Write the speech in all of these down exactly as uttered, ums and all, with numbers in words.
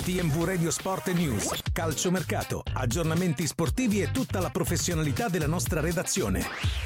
T M V Radio Sport e News, calciomercato, aggiornamenti sportivi e tutta la professionalità della nostra redazione.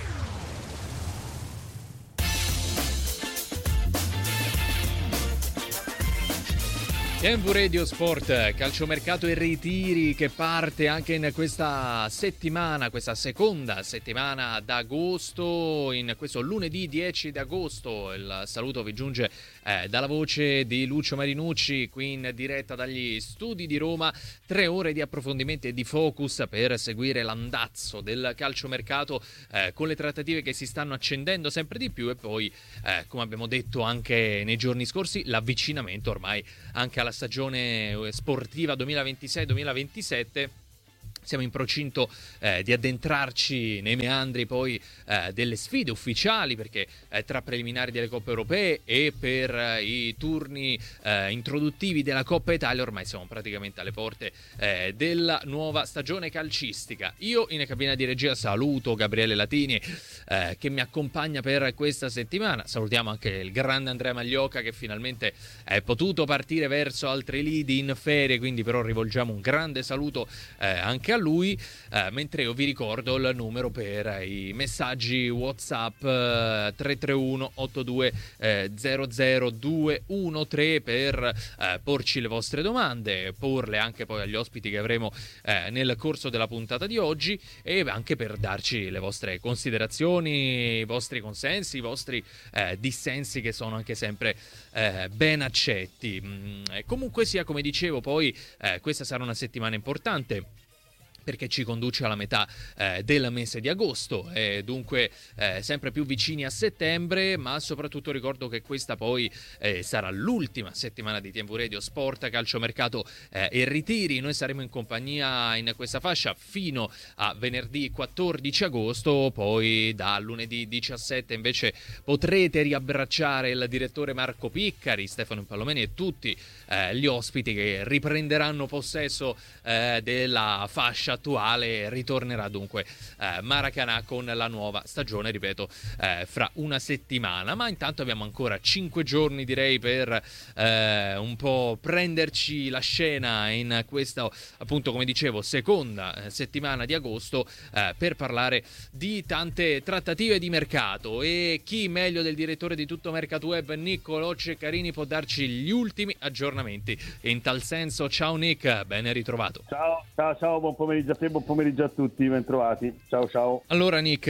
T M V Radio Sport, calciomercato e ritiri che parte anche in questa settimana, questa seconda settimana d'agosto, in questo lunedì dieci d'agosto. Il saluto vi giunge eh, dalla voce di Lucio Marinucci, qui in diretta dagli studi di Roma. Tre ore di approfondimenti e di focus per seguire l'andazzo del calciomercato eh, con le trattative che si stanno accendendo sempre di più e poi, eh, come abbiamo detto anche nei giorni scorsi, l'avvicinamento ormai anche alla stagione sportiva duemilaventisei duemilaventisette. Siamo in procinto eh, di addentrarci nei meandri poi eh, delle sfide ufficiali, perché eh, tra preliminari delle Coppe Europee e per eh, i turni eh, introduttivi della Coppa Italia ormai siamo praticamente alle porte eh, della nuova stagione calcistica. Io in cabina di regia saluto Gabriele Latini eh, che mi accompagna per questa settimana. Salutiamo anche il grande Andrea Magliocca che finalmente è potuto partire verso altri lidi in ferie, quindi però rivolgiamo un grande saluto eh, anche a lui, eh, mentre io vi ricordo il numero per i messaggi WhatsApp eh, tre tre uno otto due zero zero due uno tre per eh, porci le vostre domande, porle anche poi agli ospiti che avremo eh, nel corso della puntata di oggi e anche per darci le vostre considerazioni, i vostri consensi, i vostri eh, dissensi che sono anche sempre eh, ben accetti. Mm, comunque sia, come dicevo, poi eh, questa sarà una settimana importante perché ci conduce alla metà eh, del mese di agosto e dunque eh, sempre più vicini a settembre, ma soprattutto ricordo che questa poi eh, sarà l'ultima settimana di T M V Radio Sport, calciomercato eh, e ritiri. Noi saremo in compagnia in questa fascia fino a venerdì quattordici agosto, poi da lunedì diciassette invece potrete riabbracciare il direttore Marco Piccari, Stefano Impallomeni e tutti eh, gli ospiti che riprenderanno possesso eh, della fascia attuale. Ritornerà dunque eh, Maracanã con la nuova stagione, ripeto, eh, fra una settimana, ma intanto abbiamo ancora cinque giorni direi per eh, un po' prenderci la scena in questa, appunto come dicevo, seconda eh, settimana di agosto eh, per parlare di tante trattative di mercato. E chi meglio del direttore di Tutto Mercato Web, Niccolò Ceccarini, può darci gli ultimi aggiornamenti in tal senso. Ciao Nick, ben ritrovato. Ciao, ciao, ciao, buon pomeriggio a te, buon pomeriggio a tutti, ben trovati. Ciao, ciao. Allora Nick,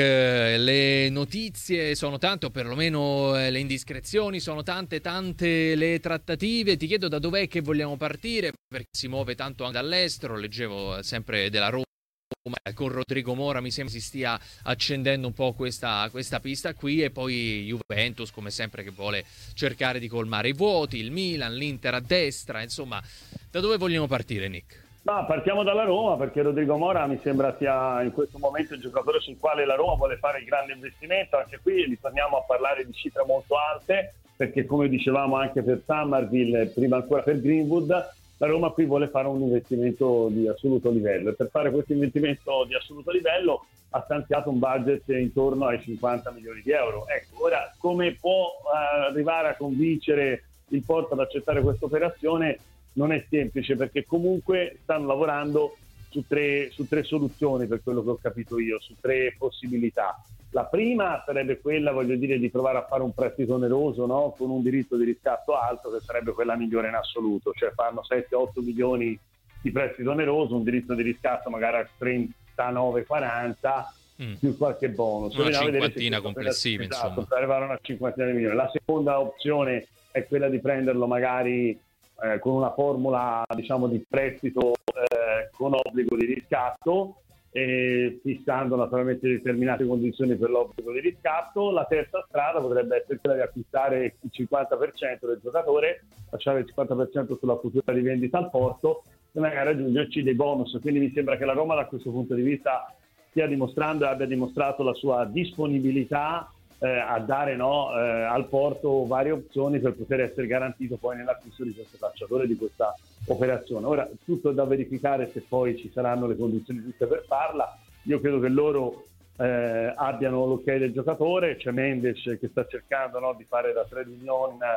le notizie sono tante, o perlomeno le indiscrezioni sono tante, tante le trattative. Ti chiedo da dov'è che vogliamo partire, perché si muove tanto anche dall'estero. Leggevo sempre della Roma con Rodrigo Mora, mi sembra si stia accendendo un po' questa, questa pista qui, e poi Juventus come sempre che vuole cercare di colmare i vuoti, il Milan, l'Inter a destra. Insomma, da dove vogliamo partire, Nick? No, partiamo dalla Roma, perché Rodrigo Mora mi sembra sia in questo momento il giocatore sul quale la Roma vuole fare il grande investimento. Anche qui ritorniamo a parlare di cifre molto alte, perché come dicevamo anche per Summerville, prima ancora per Greenwood, la Roma qui vuole fare un investimento di assoluto livello, e per fare questo investimento di assoluto livello ha stanziato un budget intorno ai cinquanta milioni di euro. Ecco, ora come può uh, arrivare a convincere il Porto ad accettare questa operazione? Non è semplice, perché comunque stanno lavorando su tre, su tre soluzioni, per quello che ho capito io, su tre possibilità. La prima sarebbe quella, voglio dire, di provare a fare un prestito oneroso, no? Con un diritto di riscatto alto, che sarebbe quella migliore in assoluto, cioè fanno sette otto milioni di prestito oneroso, un diritto di riscatto magari a trentanove quaranta mm. più qualche bonus. Una cinquantina complessiva, esatto, insomma. Per arrivare a una cinquantina di milioni. La seconda opzione è quella di prenderlo magari Eh, con una formula, diciamo, di prestito eh, con obbligo di riscatto, eh, fissando naturalmente determinate condizioni per l'obbligo di riscatto. La terza strada potrebbe essere quella di acquistare il cinquanta per cento del giocatore, lasciare il cinquanta per cento sulla futura rivendita al Porto e magari aggiungerci dei bonus. Quindi mi sembra che la Roma da questo punto di vista stia dimostrando e abbia dimostrato la sua disponibilità Eh, a dare no, eh, al Porto varie opzioni per poter essere garantito poi nell'acquisto di questo calciatore, di questa operazione. Ora tutto è da verificare se poi ci saranno le condizioni giuste per farla. Io credo che loro eh, abbiano l'ok del giocatore. C'è Mendes che sta cercando no, di fare da trade union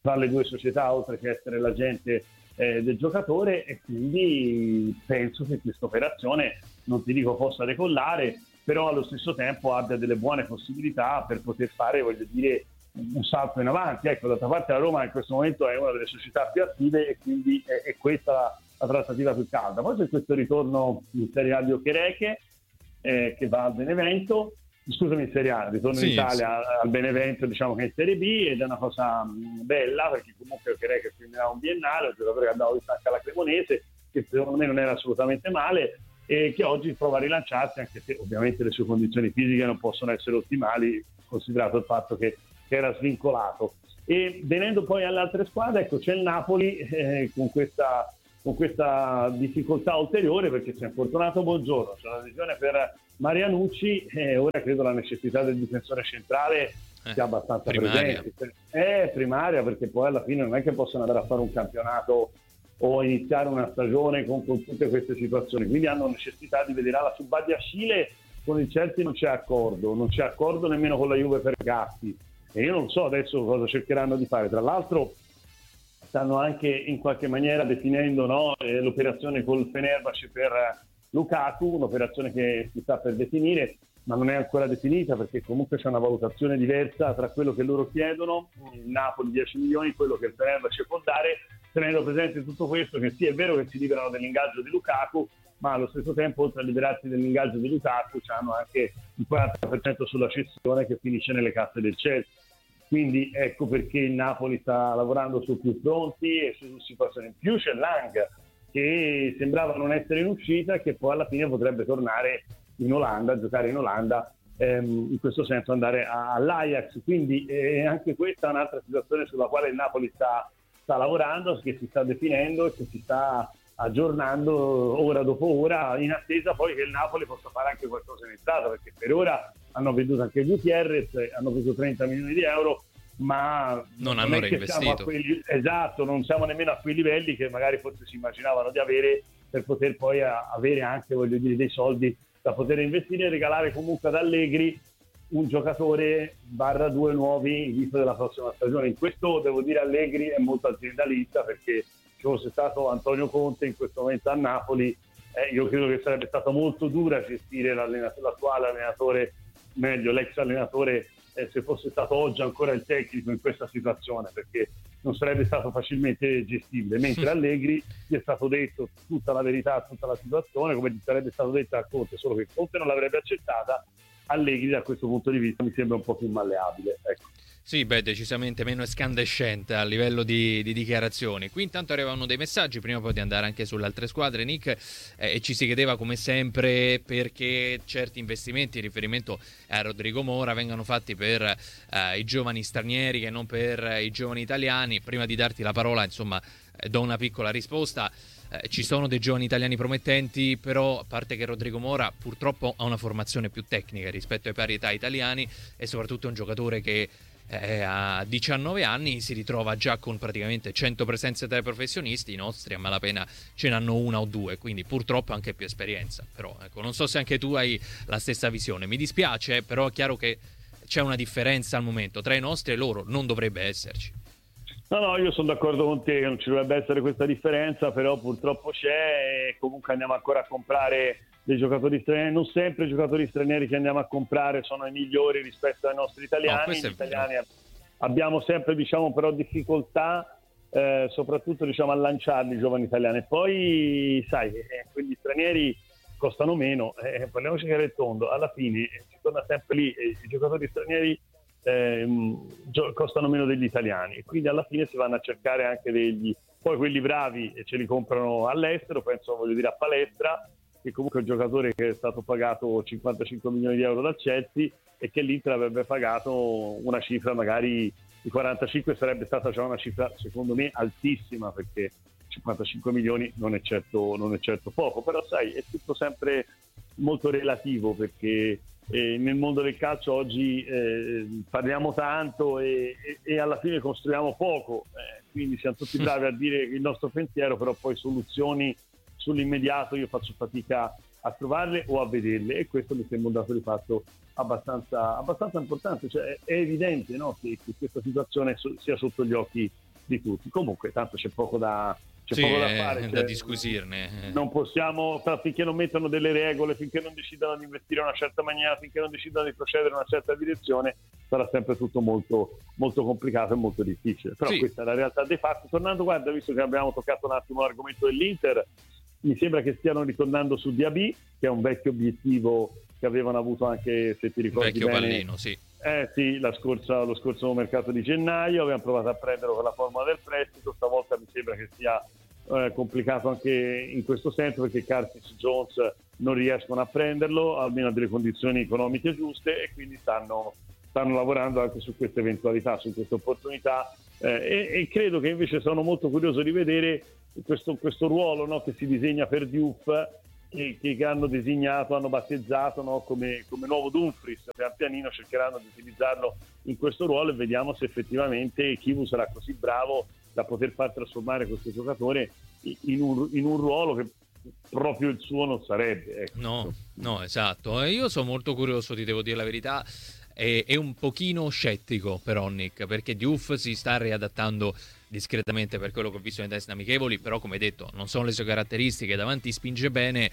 tra le due società, oltre che essere l'agente eh, del giocatore, e quindi penso che questa operazione, non ti dico possa decollare, però allo stesso tempo abbia delle buone possibilità per poter fare, voglio dire, un salto in avanti. Ecco, d'altra parte la Roma in questo momento è una delle società più attive e quindi è, è questa la, la trattativa più calda. Poi c'è questo ritorno in Serie A di Okereke, eh, che va al Benevento, scusami in Serie A, ritorno sì, in Italia sì. al Benevento, diciamo che è in Serie B, ed è una cosa mh, bella, perché comunque Okereke firmerà un biennale, un giocatore che andava visto anche alla Cremonese, che secondo me non era assolutamente male, e che oggi prova a rilanciarsi, anche se ovviamente le sue condizioni fisiche non possono essere ottimali, considerato il fatto che, che era svincolato. E venendo poi alle altre squadre, ecco, c'è il Napoli eh, con questa con questa difficoltà ulteriore, perché si è infortunato Buongiorno, c'è una lesione per Marianucci, e ora credo la necessità del difensore centrale eh, sia abbastanza primaria. presente. È primaria, perché poi alla fine non è che possono andare a fare un campionato o iniziare una stagione con, con tutte queste situazioni, quindi hanno necessità di vedere. Alla su Badiashile con il Chelsea non c'è accordo, non c'è accordo nemmeno con la Juve per Gatti, e io non so adesso cosa cercheranno di fare. Tra l'altro stanno anche in qualche maniera definendo, no, eh, l'operazione col Fenerbahce per Lukaku, un'operazione che si sta per definire, ma non è ancora definita, perché comunque c'è una valutazione diversa tra quello che loro chiedono, il Napoli dieci milioni, quello che il Fenerbahce può dare, tenendo presente tutto questo, che sì, è vero che si liberano dell'ingaggio di Lukaku, ma allo stesso tempo, oltre a liberarsi dell'ingaggio di Lukaku, hanno anche il quaranta per cento sulla cessione che finisce nelle casse del Chelsea. Quindi ecco perché il Napoli sta lavorando su più fronti e su situazioni. In più c'è Lang, che sembrava non essere in uscita, che poi alla fine potrebbe tornare in Olanda, giocare in Olanda, ehm, in questo senso andare a, all'Ajax. Quindi eh, anche questa è un'altra situazione sulla quale il Napoli sta, sta lavorando, che si sta definendo e che si sta aggiornando ora dopo ora, in attesa poi che il Napoli possa fare anche qualcosa in entrata, perché per ora hanno venduto anche Gutierrez, hanno preso trenta milioni di euro, ma non, non hanno è reinvestito. A quei, esatto, non siamo nemmeno a quei livelli che magari forse si immaginavano di avere, per poter poi a, avere anche, voglio dire, dei soldi da poter investire e regalare comunque ad Allegri un giocatore barra due nuovi in vista della prossima stagione. In questo devo dire Allegri è molto aziendalista, perché se fosse stato Antonio Conte in questo momento a Napoli, eh, io credo che sarebbe stato molto dura gestire l'attuale allenatore, meglio l'ex allenatore, eh, se fosse stato oggi ancora il tecnico in questa situazione, perché non sarebbe stato facilmente gestibile, mentre Allegri gli è stato detto tutta la verità, tutta la situazione, come gli sarebbe stato detto a Conte, solo che Conte non l'avrebbe accettata. Allegri da questo punto di vista mi sembra un po' più malleabile, ecco. Sì, beh, decisamente meno escandescente a livello di, di dichiarazioni. Qui intanto arrivavano dei messaggi, prima poi di andare anche sulle altre squadre, Nick, eh, e ci si chiedeva come sempre perché certi investimenti, in riferimento a Rodrigo Mora, vengano fatti per eh, i giovani stranieri che non per eh, i giovani italiani. Prima di darti la parola, insomma, eh, do una piccola risposta. Eh, ci sono dei giovani italiani promettenti, però a parte che Rodrigo Mora purtroppo ha una formazione più tecnica rispetto ai parità italiani, e soprattutto è un giocatore che Eh, a diciannove anni si ritrova già con praticamente cento presenze tra i professionisti. I nostri a malapena ce n'hanno una o due, quindi purtroppo anche più esperienza. Però ecco, non so se anche tu hai la stessa visione. Mi dispiace, però è chiaro che c'è una differenza al momento tra i nostri e loro, non dovrebbe esserci. No, no, io sono d'accordo con te che non ci dovrebbe essere questa differenza, però purtroppo c'è, e comunque andiamo ancora a comprare dei giocatori stranieri. Non sempre i giocatori stranieri che andiamo a comprare sono i migliori rispetto ai nostri italiani. No, Gli italiani abbiamo sempre, diciamo, però difficoltà eh, soprattutto, diciamo, a lanciarli i giovani italiani. E poi sai, eh, quegli stranieri costano meno, eh, parliamoci chiaro e tondo, alla fine eh, si torna sempre lì, eh, i giocatori stranieri eh, gio- costano meno degli italiani, e quindi alla fine si vanno a cercare anche degli, poi quelli bravi e ce li comprano all'estero. Penso, voglio dire, a Palestra, che comunque è un giocatore che è stato pagato cinquantacinque milioni di euro dal Chelsea, e che l'Inter avrebbe pagato una cifra magari di quarantacinque, sarebbe stata già una cifra secondo me altissima, perché cinquantacinque milioni non è certo, non è certo poco, però sai, è tutto sempre molto relativo, perché eh, nel mondo del calcio oggi eh, parliamo tanto e, e, e alla fine costruiamo poco, eh, quindi siamo tutti bravi a dire il nostro pensiero, però poi soluzioni sull'immediato io faccio fatica a trovarle o a vederle, e questo mi sembra un dato di fatto abbastanza, abbastanza importante. Cioè, è evidente, no, che, che questa situazione so, sia sotto gli occhi di tutti. Comunque tanto c'è poco da c'è sì, poco da eh, fare, da cioè, disquisirne. non possiamo, finché non mettono delle regole, finché non decidono di investire in una certa maniera, finché non decidono di procedere in una certa direzione, sarà sempre tutto molto, molto complicato e molto difficile. Però sì. Questa è la realtà dei fatti. Tornando, guarda, visto che abbiamo toccato un attimo l'argomento dell'Inter, mi sembra che stiano ritornando su Diaby, che è un vecchio obiettivo che avevano avuto anche, se ti ricordi vecchio bene, pallino, sì. Eh sì, la scorsa, lo scorso mercato di gennaio avevamo provato a prenderlo con la formula del prestito, stavolta mi sembra che sia eh, complicato anche in questo senso, perché Curtis Jones non riescono a prenderlo, almeno a delle condizioni economiche giuste, e quindi stanno, stanno lavorando anche su queste eventualità, su queste opportunità, eh, e, e credo che invece sono molto curioso di vedere questo, questo ruolo, no, che si disegna per Diouf, Che, che hanno designato, hanno battezzato, no, come, come nuovo Dumfries. Pian pianino cercheranno di utilizzarlo in questo ruolo e vediamo se effettivamente Chivu sarà così bravo da poter far trasformare questo giocatore in un, in un ruolo che proprio il suo non sarebbe. Ecco. No, no, esatto. E io sono molto curioso, ti devo dire la verità, e, e un pochino scettico però, Nick, perché Diouf si sta riadattando discretamente per quello che ho visto nei test amichevoli, però come detto non sono le sue caratteristiche, davanti spinge bene,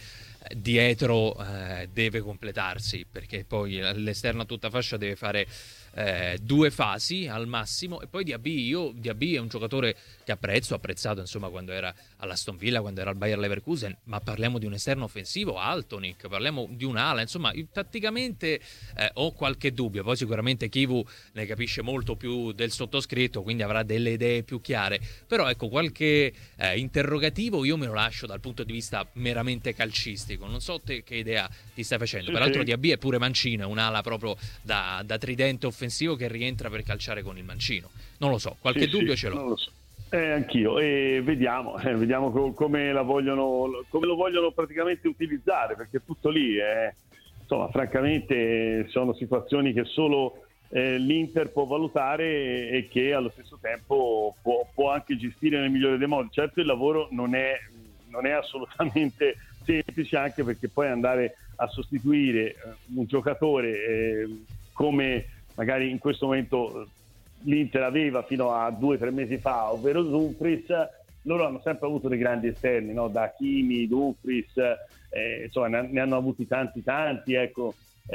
dietro eh, deve completarsi, perché poi all'esterno a tutta fascia deve fare eh, due fasi al massimo. E poi Diaby, io Diaby è un giocatore che apprezzo, ho apprezzato insomma quando era all'Aston Villa, quando era al Bayer Leverkusen, ma parliamo di un esterno offensivo alto, Nick, parliamo di un'ala, insomma tatticamente eh, ho qualche dubbio. Poi sicuramente Chivu ne capisce molto più del sottoscritto, quindi avrà delle idee più chiare, però ecco, qualche eh, interrogativo io me lo lascio dal punto di vista meramente calcistico. Non so te che idea ti stai facendo. Sì, peraltro sì. Diaby è pure mancino, è un'ala proprio da, da tridente offensivo che rientra per calciare con il mancino. Non lo so, qualche Sì, dubbio sì, ce l'ho. non lo so. Eh, anch'io, e vediamo, eh, vediamo co- come la vogliono, come lo vogliono praticamente utilizzare, perché tutto lì è, insomma, francamente sono situazioni che solo eh, l'Inter può valutare e, e che allo stesso tempo può, può anche gestire nel migliore dei modi. Certo, il lavoro non è, non è assolutamente semplice, anche perché poi andare a sostituire eh, un giocatore eh, come magari in questo momento l'Inter aveva fino a due o tre mesi fa, ovvero Dumfries. Loro hanno sempre avuto dei grandi esterni, no? Da Hakimi, Dumfries, eh, insomma ne, ne hanno avuti tanti tanti, ecco,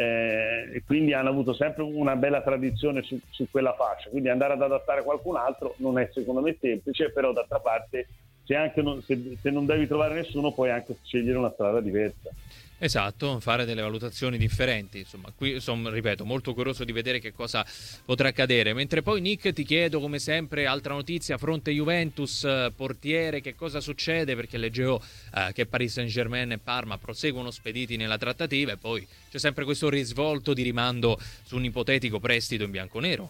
eh, e quindi hanno avuto sempre una bella tradizione su, su quella fascia, quindi andare ad adattare qualcun altro non è secondo me semplice, però d'altra parte se, anche non, se, se non devi trovare nessuno puoi anche scegliere una strada diversa. Esatto, fare delle valutazioni differenti. Insomma, qui sono, ripeto, molto curioso di vedere che cosa potrà accadere. Mentre poi, Nick, ti chiedo come sempre, altra notizia, fronte Juventus, portiere, che cosa succede? Perché leggevo eh, che Paris Saint-Germain e Parma proseguono spediti nella trattativa, e poi c'è sempre questo risvolto di rimando su un ipotetico prestito in bianconero.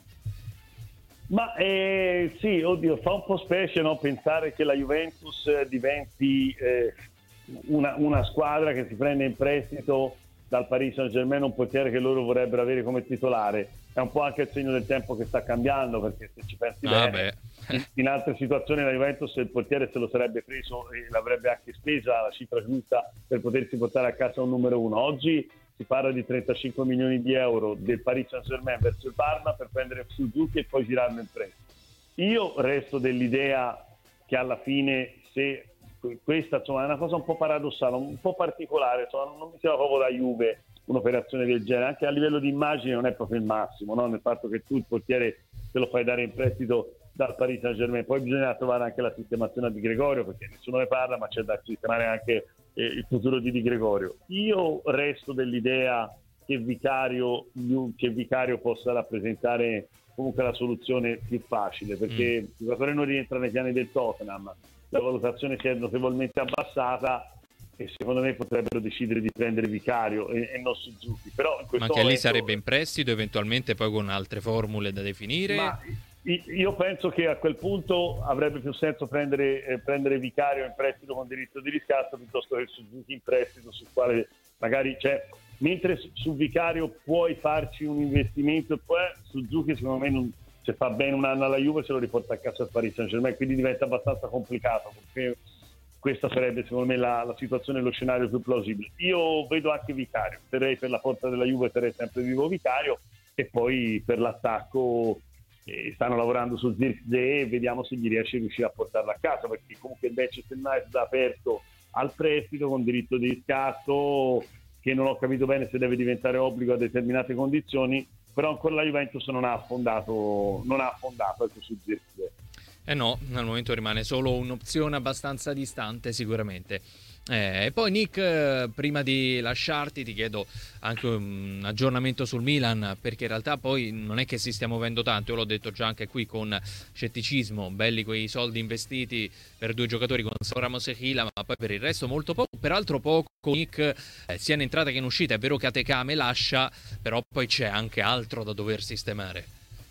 Ma eh, sì, oddio, fa un po' specie, no? Pensare che la Juventus diventi eh, una, una squadra che si prende in prestito dal Paris Saint-Germain un portiere che loro vorrebbero avere come titolare. È un po' anche il segno del tempo che sta cambiando, perché se ci pensi ah, bene, in, in altre situazioni la Juventus il portiere se lo sarebbe preso e l'avrebbe anche spesa la cifra giusta per potersi portare a casa un numero uno. Oggi si parla di trentacinque milioni di euro del Paris Saint-Germain verso il Parma per prendere Suzuki e poi girarlo in prestito. Io resto dell'idea che alla fine, se questa insomma è una cosa un po' paradossale, un po' particolare, insomma, non mi sembra proprio da Juve un'operazione del genere, anche a livello di immagine non è proprio il massimo, no? Nel fatto che tu il portiere te lo fai dare in prestito dal Paris Saint-Germain, poi bisogna trovare anche la sistemazione di Gregorio, perché nessuno ne parla, ma c'è da sistemare anche eh, il futuro di Di Gregorio. Io resto dell'idea che Vicario, che Vicario possa rappresentare comunque la soluzione più facile, perché mm. il giocatore non rientra nei piani del Tottenham, la valutazione si è notevolmente abbassata e secondo me potrebbero decidere di prendere Vicario e, e non Suzuki. Però in questo ma che momento, lì sarebbe in prestito eventualmente poi con altre formule da definire? Ma io penso che a quel punto avrebbe più senso prendere, eh, prendere Vicario in prestito con diritto di riscatto piuttosto che Suzuki in prestito, sul quale magari c'è, mentre su Vicario puoi farci un investimento, poi Suzuki secondo me non, se fa bene un anno alla Juve se lo riporta a casa al Paris Saint-Germain, quindi diventa abbastanza complicato, perché questa sarebbe secondo me la, la situazione, lo scenario più plausibile. Io vedo anche Vicario, terrei per la porta della Juve, terrei sempre vivo Vicario, e poi per l'attacco e stanno lavorando su Zirkzee e vediamo se gli riesce a riuscire a portarla a casa, perché comunque il Manchester United ha aperto al prestito con diritto di riscatto, che non ho capito bene se deve diventare obbligo a determinate condizioni, però ancora la Juventus non ha affondato, non ha affondato ecco, su Zirkzee. Eh no, al momento rimane solo un'opzione abbastanza distante sicuramente. Eh, e poi Nick, prima di lasciarti ti chiedo anche un aggiornamento sul Milan, perché in realtà poi non è che si stia muovendo tanto, io l'ho detto già anche qui con scetticismo, belli quei soldi investiti per due giocatori con Ramos e Hila, ma poi per il resto molto poco, peraltro poco Nick eh, sia in entrata che in uscita, è vero che Atekame lascia, però poi c'è anche altro da dover sistemare.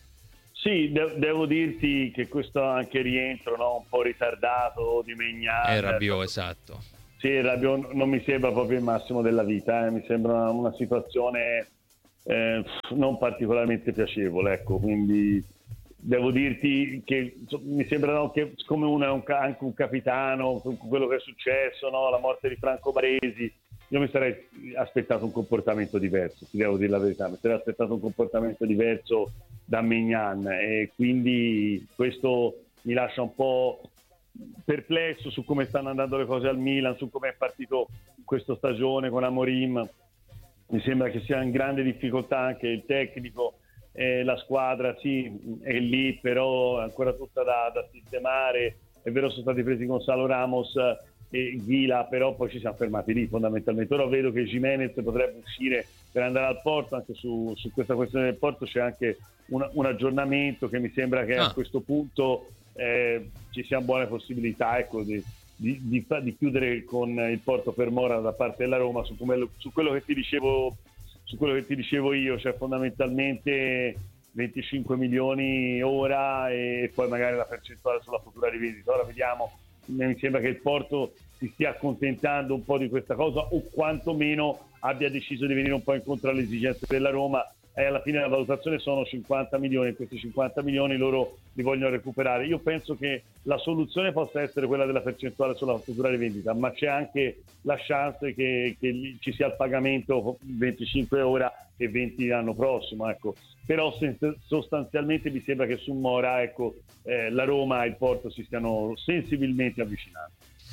Sì, de- devo dirti che questo anche rientro, no? Un po' ritardato di Maignan. È Rabiot, esatto. Sì, Rabiot non mi sembra proprio il massimo della vita, eh. Mi sembra una, una situazione eh, non particolarmente piacevole, ecco, quindi devo dirti che so, mi sembra no, che come uno è un, anche un capitano, con quello che è successo, no? La morte di Franco Baresi, io mi sarei aspettato un comportamento diverso, ti devo dire la verità, mi sarei aspettato un comportamento diverso da Maignan e quindi questo mi lascia un po' perplesso su come stanno andando le cose al Milan, su come è partito questa stagione con Amorim. Mi sembra che sia in grande difficoltà anche il tecnico, eh, la squadra sì è lì, però è ancora tutta da, da sistemare. È vero, sono stati presi Gonzalo Ramos e Ghila, però poi ci siamo fermati lì fondamentalmente. Ora vedo che Gimenez potrebbe uscire per andare al Porto, anche su, su questa questione del Porto c'è anche un, un aggiornamento che mi sembra che ah. a questo punto eh, ci siano buone possibilità ecco, di, di, di, di chiudere con il Porto per Mora da parte della Roma su, come, su quello che ti dicevo su quello che ti dicevo io, cioè fondamentalmente venticinque milioni ora e poi magari la percentuale sulla futura rivendita. Ora vediamo, mi sembra che il Porto si stia accontentando un po' di questa cosa o quantomeno abbia deciso di venire un po' incontro alle esigenze della Roma e alla fine la valutazione sono cinquanta milioni e questi cinquanta milioni loro li vogliono recuperare. Io penso che la soluzione possa essere quella della percentuale sulla futura rivendita, ma c'è anche la chance che, che ci sia il pagamento venticinque ora e venti l'anno prossimo, ecco. Però sostanzialmente mi sembra che su Mora ecco, eh, la Roma e il Porto si stiano sensibilmente avvicinando.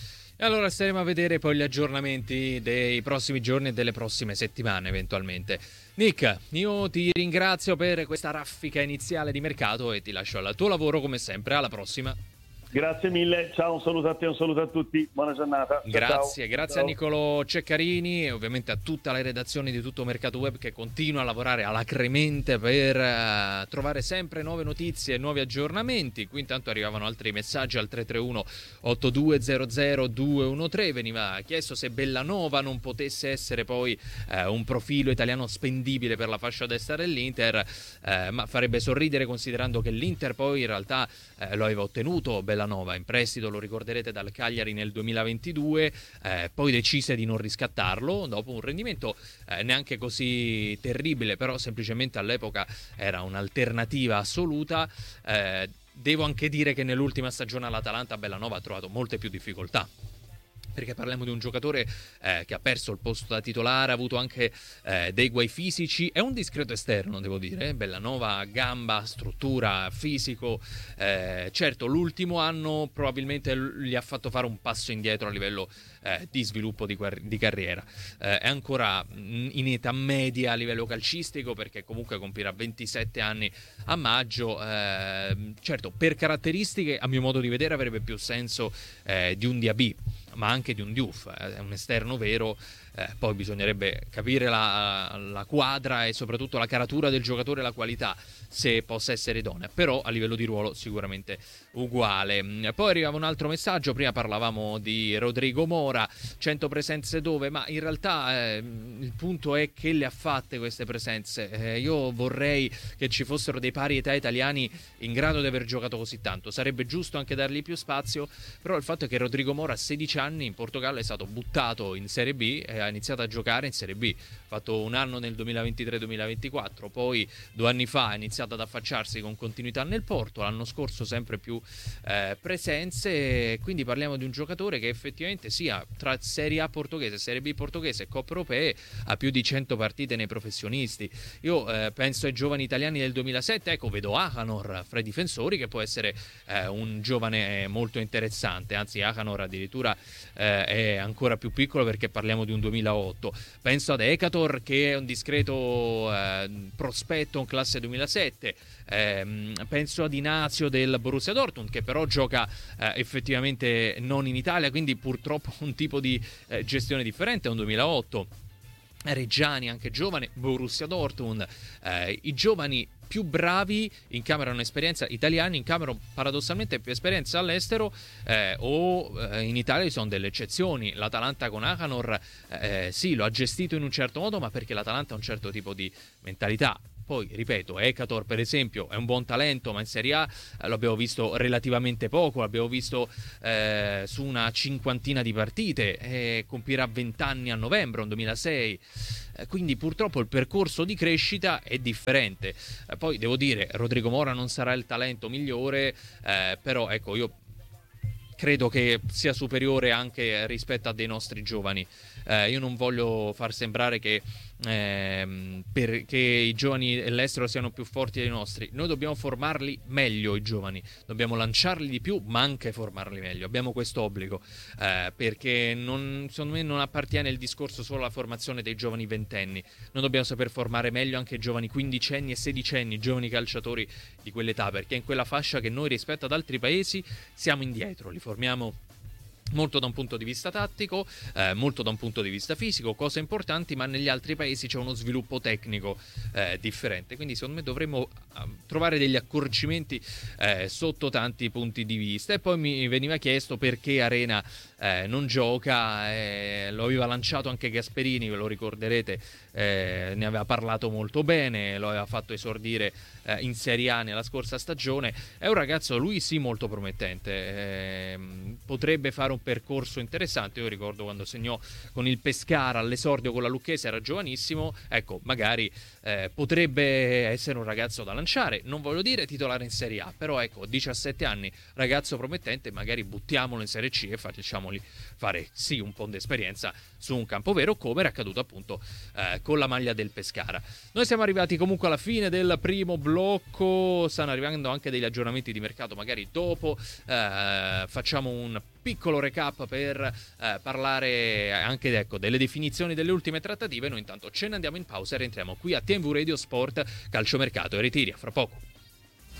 E allora staremo a vedere poi gli aggiornamenti dei prossimi giorni e delle prossime settimane eventualmente. Nick, io ti ringrazio per questa raffica iniziale di mercato e ti lascio al tuo lavoro come sempre. Alla prossima. Grazie mille, ciao, un saluto a te, un saluto a tutti, buona giornata. Grazie, ciao. grazie ciao. a Nicolò Ceccarini e ovviamente a tutta la redazione di Tutto Mercato Web che continua a lavorare alacremente per uh, trovare sempre nuove notizie e nuovi aggiornamenti. Qui intanto arrivavano altri messaggi al tre tre uno otto due zero zero due uno tre, veniva chiesto se Bellanova non potesse essere poi uh, un profilo italiano spendibile per la fascia destra dell'Inter, uh, ma farebbe sorridere considerando che l'Inter poi in realtà uh, lo aveva ottenuto Bellanova in prestito, lo ricorderete, dal Cagliari nel duemilaventidue, eh, poi decise di non riscattarlo dopo un rendimento eh, neanche così terribile, però semplicemente all'epoca era un'alternativa assoluta. Eh, devo anche dire che nell'ultima stagione all'Atalanta Bellanova ha trovato molte più difficoltà, perché parliamo di un giocatore eh, che ha perso il posto da titolare, ha avuto anche eh, dei guai fisici, è un discreto esterno devo dire, Bellanova, gamba, struttura, fisico, eh, certo l'ultimo anno probabilmente gli ha fatto fare un passo indietro a livello eh, di sviluppo di, di carriera, eh, è ancora in età media a livello calcistico perché comunque compirà ventisette anni a maggio, eh, certo per caratteristiche a mio modo di vedere avrebbe più senso eh, di un Diaby, ma anche di un Diouf, è un esterno vero, eh, poi bisognerebbe capire la, la quadra e soprattutto la caratura del giocatore e la qualità se possa essere idonea, però a livello di ruolo sicuramente uguale. Poi arrivava un altro messaggio, prima parlavamo di Rodrigo Mora, cento presenze dove, ma in realtà eh, il punto è che le ha fatte queste presenze, eh, io vorrei che ci fossero dei pari età italiani in grado di aver giocato così tanto, sarebbe giusto anche dargli più spazio, però il fatto è che Rodrigo Mora a sedici anni in Portogallo è stato buttato in Serie B e ha iniziato a giocare in Serie B. Ha fatto un anno nel duemilaventitré duemilaventiquattro, poi due anni fa ha iniziato ad affacciarsi con continuità nel Porto, l'anno scorso sempre più eh, presenze, quindi parliamo di un giocatore che effettivamente sia tra Serie A portoghese, Serie B portoghese e Coppe Europee ha più di cento partite nei professionisti. Io eh, penso ai giovani italiani del duemilasette, ecco, vedo Akanor fra i difensori che può essere eh, un giovane molto interessante, anzi Akanor addirittura eh, è ancora più piccolo perché parliamo di un duemilaotto. Penso ad Ekator che è un discreto eh, prospetto in classe duemilasette, eh, penso ad Inazio del Borussia Dortmund che però gioca eh, effettivamente non in Italia, quindi purtroppo un tipo di eh, gestione differente, è un duemilaotto. Reggiani anche giovane, Borussia Dortmund, eh, i giovani più bravi incamerano esperienza, italiani incamerano paradossalmente più esperienza all'estero eh, o eh, in Italia ci sono delle eccezioni. L'Atalanta con Akanor eh, sì, lo ha gestito in un certo modo, ma perché l'Atalanta ha un certo tipo di mentalità. Poi, ripeto, Ekator per esempio è un buon talento, ma in Serie A eh, lo abbiamo visto relativamente poco, l'abbiamo visto eh, su una cinquantina di partite, eh, compirà venti anni a novembre, un duemilasei, eh, quindi purtroppo il percorso di crescita è differente. Eh, poi devo dire, Rodrigo Mora non sarà il talento migliore, eh, però ecco, io credo che sia superiore anche rispetto a dei nostri giovani. Eh, io non voglio far sembrare che ehm, perché i giovani dell'estero siano più forti dei nostri. Noi dobbiamo formarli meglio i giovani, dobbiamo lanciarli di più ma anche formarli meglio, abbiamo questo obbligo, eh, perché non, secondo me non appartiene il discorso solo alla formazione dei giovani ventenni. Noi dobbiamo saper formare meglio anche i giovani quindicenni e sedicenni, i giovani calciatori di quell'età, perché è in quella fascia che noi rispetto ad altri paesi siamo indietro, li formiamo molto da un punto di vista tattico, eh, molto da un punto di vista fisico, cose importanti, ma negli altri paesi c'è uno sviluppo tecnico eh, differente, quindi secondo me dovremmo eh, trovare degli accorgimenti eh, sotto tanti punti di vista. E poi mi veniva chiesto perché Arena eh, non gioca, eh, lo aveva lanciato anche Gasperini, ve lo ricorderete, eh, ne aveva parlato molto bene, lo aveva fatto esordire eh, in Serie A nella scorsa stagione. È un ragazzo, lui sì, molto promettente, eh, potrebbe fare un percorso interessante. Io ricordo quando segnò con il Pescara all'esordio con la Lucchese, era giovanissimo, ecco, magari eh, potrebbe essere un ragazzo da lanciare, non voglio dire titolare in Serie A, però ecco, diciassette anni, ragazzo promettente, magari buttiamolo in Serie C e facciamoli fare sì un po' di esperienza su un campo vero, come era accaduto appunto eh, con la maglia del Pescara. Noi siamo arrivati comunque alla fine del primo blocco, stanno arrivando anche degli aggiornamenti di mercato magari dopo, eh, facciamo un piccolo recap per eh, parlare anche ecco, delle definizioni delle ultime trattative. Noi intanto ce ne andiamo in pausa e rientriamo qui a T M V Radio Sport, Calciomercato e Ritiri, fra poco.